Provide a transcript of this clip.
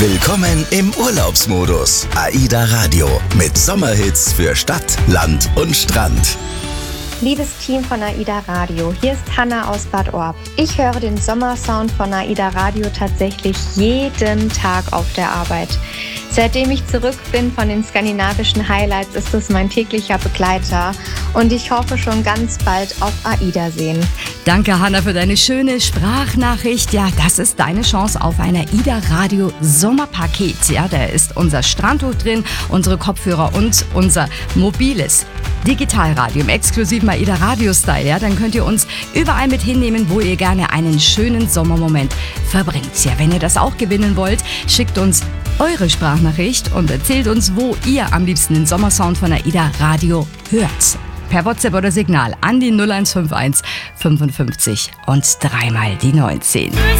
Willkommen im Urlaubsmodus. AIDA Radio mit Sommerhits für Stadt, Land und Strand. Liebes Team von AIDA Radio, hier ist Hanna aus Bad Orb. Ich höre den Sommersound von AIDA Radio tatsächlich jeden Tag auf der Arbeit. Seitdem ich zurück bin von den skandinavischen Highlights, ist es mein täglicher Begleiter und ich hoffe schon ganz bald auf AIDA sehen. Danke, Hanna, für deine schöne Sprachnachricht. Ja, das ist deine Chance auf ein AIDA Radio Sommerpaket. Ja, da ist unser Strandtuch drin, unsere Kopfhörer und unser mobiles Digitalradio im exklusiven AIDA Radio-Style. Ja, dann könnt ihr uns überall mit hinnehmen, wo ihr gerne einen schönen Sommermoment verbringt. Ja, wenn ihr das auch gewinnen wollt, schickt uns eure Sprachnachricht und erzählt uns, wo ihr am liebsten den Sommersound von AIDA Radio hört. Per WhatsApp oder Signal an die 0151 55 und dreimal die 19.